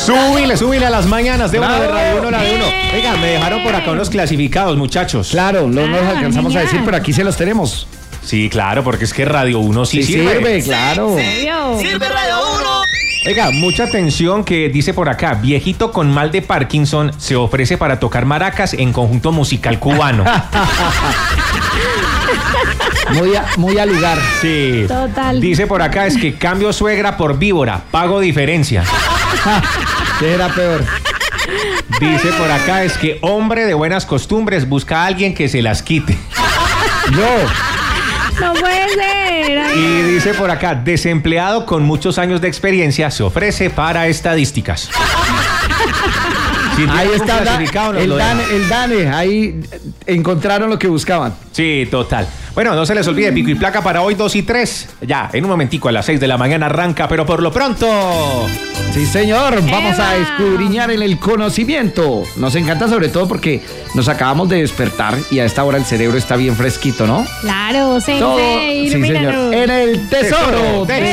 Súbile a las mañanas de una de Radio 1, la de 1. Oiga, me dejaron por acá unos clasificados, muchachos. Claro, no nos alcanzamos a decir, pero aquí se los tenemos. Sí, claro, porque es que Radio 1 sí sirve, claro. ¡Sirve Radio 1! Oiga, mucha atención que dice por acá, viejito con mal de Parkinson se ofrece para tocar maracas en conjunto musical cubano. Muy al lugar. Sí. Total. Dice por acá, es que cambio suegra por víbora, pago diferencia. ¿Qué era peor? Dice por acá, es que hombre de buenas costumbres busca a alguien que se las quite. No puede ser. Y dice por acá, desempleado con muchos años de experiencia se ofrece para estadísticas. Ahí está el DANE, ahí encontraron lo que buscaban. Sí, total. Bueno, no se les olvide, pico y placa para hoy 2 y 3. Ya, en un momentico a las 6 de la mañana arranca, pero por lo pronto... Sí, señor, vamos a escudriñar en el conocimiento. Nos encanta sobre todo porque nos acabamos de despertar y a esta hora el cerebro está bien fresquito, ¿no? Claro, Sí, señor. En el tesoro del